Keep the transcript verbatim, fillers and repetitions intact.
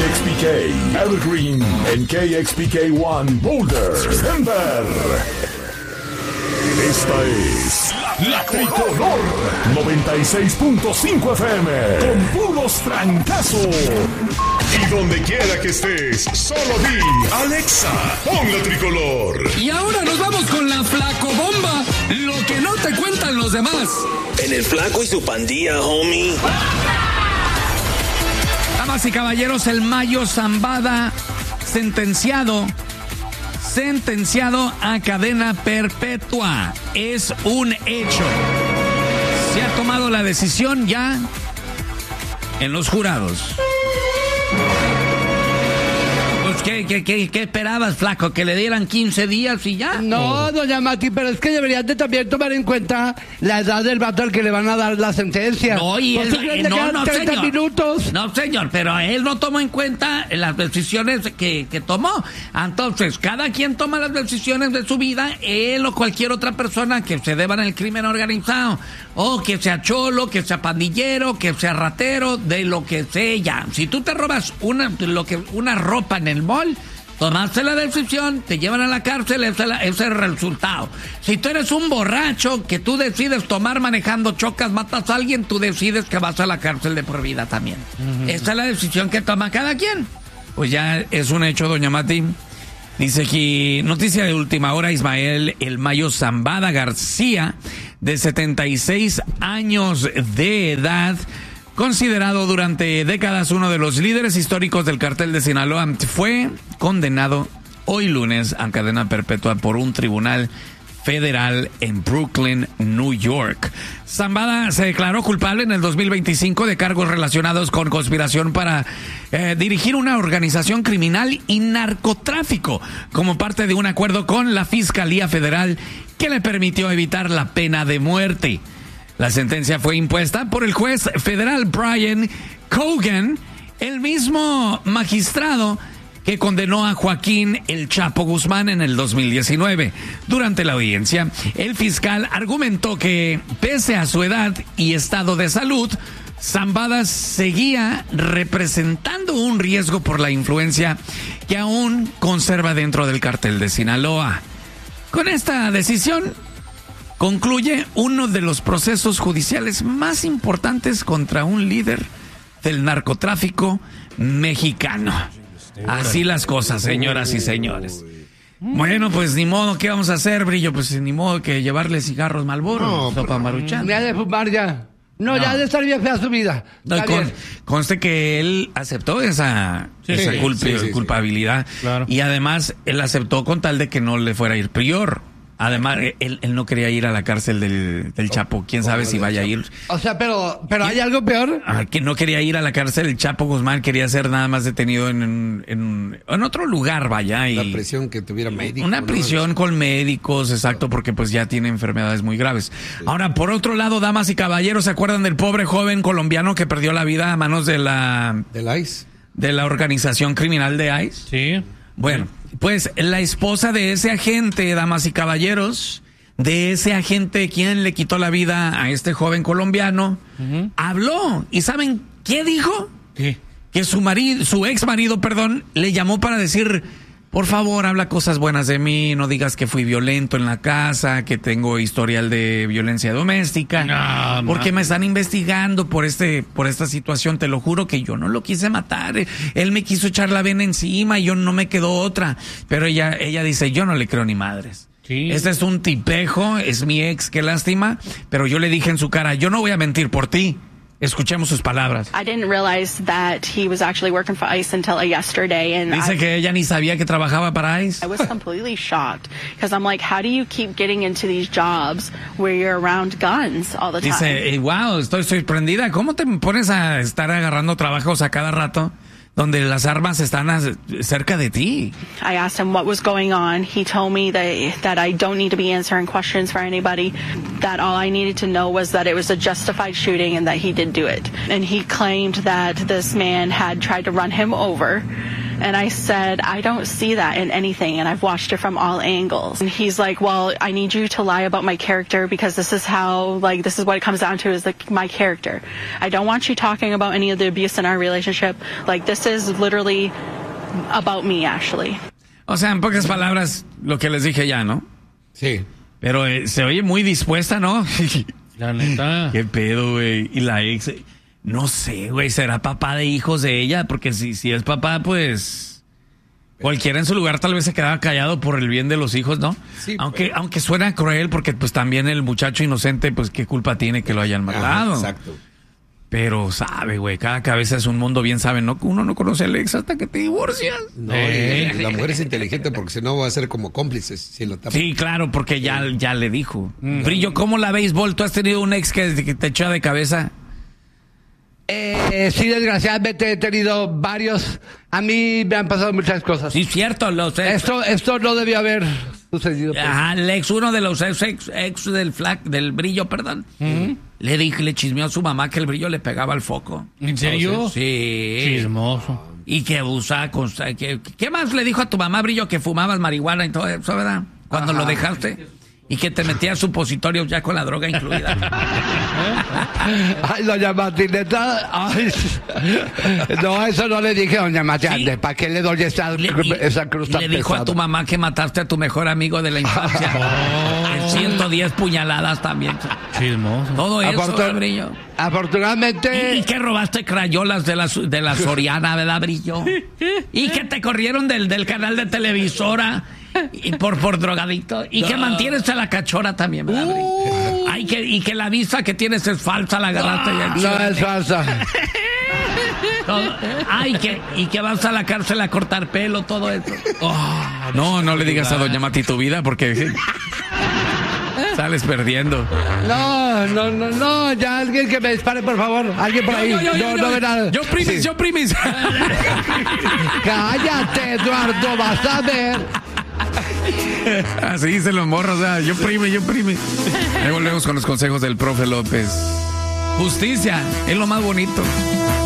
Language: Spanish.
X P K, Evergreen, en K X P K One, Boulder, Denver. Esta es La, la Tricolor noventa y seis punto cinco F M, con puros trancazos. Y donde quiera que estés, solo di, Alexa, pon La Tricolor. Y ahora nos vamos con la Flacobomba, lo que no te cuentan los demás. En el Flaco y su pandilla, homie. Damas y caballeros, el Mayo Zambada sentenciado, sentenciado a cadena perpetua. Es un hecho. Se ha tomado la decisión ya en los jurados. Pues, ¿qué, qué, qué, qué esperabas, Flaco? ¿Que le dieran quince días y ya? No, doña Mati, pero es que deberían de también tomar en cuenta la edad del vato al que le van a dar la sentencia. No, y él, eh, no, no, treinta señor. minutos. No, señor, pero él no tomó en cuenta las decisiones que, que tomó. Entonces, cada quien toma las decisiones de su vida, él o cualquier otra persona que se deban al crimen organizado, o que sea cholo, que sea pandillero, que sea ratero, de lo que sea. Si tú te robas una, lo que, una ropa en el mall, tomaste la decisión, te llevan a la cárcel, ese es el resultado. Si tú eres un borracho que tú decides tomar manejando, chocas, matas a alguien, tú decides que vas a la cárcel de por vida también. Uh-huh. Esa es la decisión que toma cada quien. Pues ya es un hecho, doña Mati. Dice aquí, noticia de última hora, Ismael El Mayo Zambada García, de setenta y seis años de edad, considerado durante décadas uno de los líderes históricos del cartel de Sinaloa, fue condenado hoy lunes a cadena perpetua por un tribunal federal en Brooklyn, New York. Zambada se declaró culpable en el dos mil veinticinco de cargos relacionados con conspiración para eh, dirigir una organización criminal y narcotráfico como parte de un acuerdo con la Fiscalía Federal que le permitió evitar la pena de muerte. La sentencia fue impuesta por el juez federal Brian Cogan, el mismo magistrado que condenó a Joaquín El Chapo Guzmán en el dos mil diecinueve. Durante la audiencia, el fiscal argumentó que, pese a su edad y estado de salud, Zambada seguía representando un riesgo por la influencia que aún conserva dentro del cartel de Sinaloa. Con esta decisión, concluye uno de los procesos judiciales más importantes contra un líder del narcotráfico mexicano. Así las cosas, señoras y señores. Bueno, pues ni modo, ¿qué vamos a hacer, Brillo? Pues ni modo que llevarle cigarros Marlboro, no, sopa Maruchan. Ya de fumar ya. No, no, ya de estar bien fea su vida. No, con, conste que él aceptó esa, sí, esa sí, culp- sí, sí, culpabilidad. Sí. Claro. Y además, él aceptó con tal de que no le fuera a ir peor. Además, él, él no quería ir a la cárcel del, del Chapo. ¿Quién sabe si vaya a ir? O sea, pero, pero ¿hay algo peor? Ah, que no quería ir a la cárcel del Chapo Guzmán. Quería ser nada más detenido en, en, en, en otro lugar, vaya. Y la prisión que tuviera médicos. Una prisión, ¿no?, con médicos, exacto, porque pues ya tiene enfermedades muy graves. Sí. Ahora, por otro lado, damas y caballeros, ¿se acuerdan del pobre joven colombiano que perdió la vida a manos de la... del I C E? De la organización criminal de I C E? Sí. Bueno, pues la esposa de ese agente, damas y caballeros, de ese agente quien le quitó la vida a este joven colombiano, uh-huh, habló. ¿Y saben qué dijo? ¿Qué? Que su marido, su ex marido, perdón, le llamó para decir: por favor, habla cosas buenas de mí, no digas que fui violento en la casa, que tengo historial de violencia doméstica, no, porque me están investigando por este, por esta situación. Te lo juro que yo no lo quise matar. Él me quiso echar la vena encima y yo no me quedó otra. Pero ella, ella dice: yo no le creo ni madres. Sí. Este es un tipejo, es mi ex, qué lástima. Pero yo le dije en su cara: yo no voy a mentir por ti. Escuchemos sus palabras. I didn't realize that he was actually working for I C E until yesterday, and dice I, que ella ni sabía que trabajaba para I C E. I was completely shocked because I'm like, how do you keep getting into these jobs where you're around guns all the time? Dice, wow, estoy sorprendida. ¿Cómo te pones a estar agarrando trabajos a cada rato donde las armas están a, cerca de ti? I asked him what was going on. He told me that that I don't need to be answering questions for anybody, that all I needed to know was that it was a justified shooting and that he did do it. And he claimed that this man had tried to run him over And I said, I don't see that in anything, and I've watched it from all angles. And he's like, well, I need you to lie about my character because this is how, like, this is what it comes down to is like my character. I don't want you talking about any of the abuse in our relationship. Like, this is literally about me, actually. O sea, en pocas palabras, lo que les dije ya, ¿no? Sí. Pero eh, se oye muy dispuesta, ¿no? La neta. Qué pedo, güey. Y la ex, no sé, güey, ¿será papá de hijos de ella? Porque si, si es papá, pues cualquiera en su lugar tal vez se quedaba callado por el bien de los hijos, ¿no? Sí, aunque, pero... aunque suena cruel, porque pues también el muchacho inocente, pues qué culpa tiene que lo hayan matado. Ajá, exacto. Pero sabe, güey, cada cabeza es un mundo, bien saben, ¿no? Uno no conoce al ex hasta que te divorcias. No, eh. y la mujer es inteligente porque si no va a ser como cómplices si lo tapa. Sí, claro, porque ya, ya le dijo. Mm. Brillo, ¿cómo la béisbol? ¿Tú has tenido un ex que, que te echó de cabeza? Eh, sí, desgraciadamente he tenido varios. A mí me han pasado muchas cosas. Sí, cierto, los ex. Esto, esto no debió haber sucedido. Pues. Ajá, el ex, uno de los ex, ex, ex del flac, del Brillo, perdón. Uh-huh. Le dije, le chismeó a su mamá que el Brillo le pegaba al foco. ¿En serio? Entonces, sí. Chismoso. Y que abusaba con... Que, ¿Qué más le dijo a tu mamá, Brillo, que fumabas marihuana y todo eso, verdad? Cuando Ajá. lo dejaste. Y que te metías supositorios ya con la droga incluida. Ay, doña Martineta. Ay. No, eso no le dije a doña Martineta. ¿Sí? ¿Para qué le doy esa, le, esa cruz tan Le dijo pesada? A tu mamá que mataste a tu mejor amigo de la infancia. Oh. En ciento diez puñaladas también. Chismoso. Todo eso, Afortun- Brillo. Afortunadamente... ¿Y, y que robaste crayolas de la, de la Soriana, verdad, Brillo? Y que te corrieron del, del canal de televisora... Y por, por drogadicto. Y no. Que mantienes a la cachora también, ¿verdad? Uh. Ay, que, y que la vista que tienes es falsa, la agarraste. No, ya no es falsa. Todo. Ay, que, y que vas a la cárcel a cortar pelo, todo eso. Oh, no, no le digas a doña Mati tu vida porque sales perdiendo. No, no, no, no, ya alguien que me dispare, por favor. Alguien por ahí. Yo, yo, yo, no, yo, no, no, no, yo primis, sí. yo primis. Cállate, Eduardo, vas a ver. Así dicen los morros, ¿verdad? Yo prime, yo prime. Ahí volvemos con los consejos del profe López. Justicia es lo más bonito.